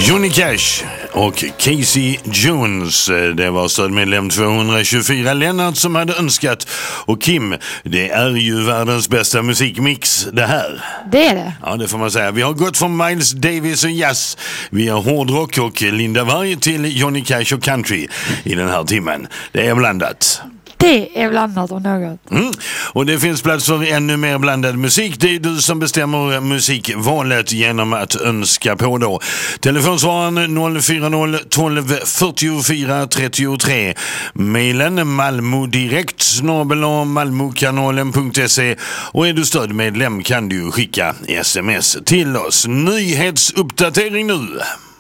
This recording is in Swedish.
Johnny Cash och Casey Jones. Det var stödmedlem 224 Lennart som hade önskat. Och Kim, det är ju världens bästa musikmix det här. Det är det. Ja, det får man säga. Vi har gått från Miles Davis och jazz. Vi har hårdrock och Linda Varg till Johnny Cash och country i den här timmen. Det är blandat. Det är blandat om något. Och det finns plats för ännu mer blandad musik. Det är du som bestämmer musikvalet genom att önska på då. Telefonsvararen 040 12 44 33. Mailen malmodirekt@malmokanalen.se. Och är du stödmedlem kan du skicka sms till oss. Nyhetsuppdatering nu.